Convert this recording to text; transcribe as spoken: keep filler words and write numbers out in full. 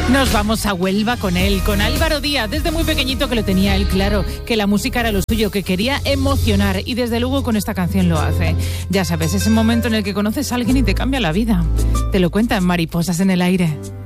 Nos vamos a Huelva con él, con Álvaro Díaz. Desde muy pequeñito que lo tenía él claro, que la música era lo suyo, que quería emocionar, y desde luego con esta canción lo hace. Ya sabes, ese momento en el que conoces a alguien y te cambia la vida. Te lo cuenta en Mariposas en el Aire.